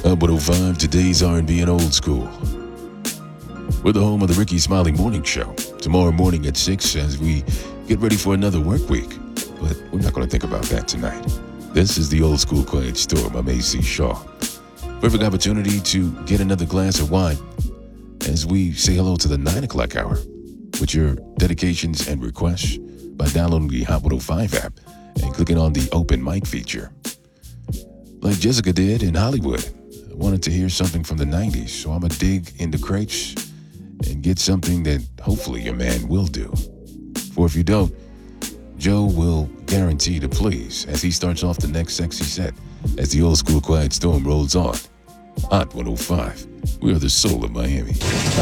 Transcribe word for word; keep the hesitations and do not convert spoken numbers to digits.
Hot one oh five, today's R and B and old school. We're the home of the Ricky Smiley Morning Show. Tomorrow morning at six as we get ready for another work week. But we're not going to think about that tonight. This is the Old School Quiet Storm. I'm A C Shaw. Perfect opportunity to get another glass of wine as we say hello to the nine o'clock hour with your dedications and requests by downloading the Hot one oh five app and clicking on the open mic feature. Like Jessica did in Hollywood. I wanted to hear something from the nineties, so I'm going to dig in the crates and get something that hopefully your man will do. For if you don't, Joe will guarantee to please as he starts off the next sexy set as the Old School Quiet Storm rolls on. Hot one oh five. We are the soul of Miami.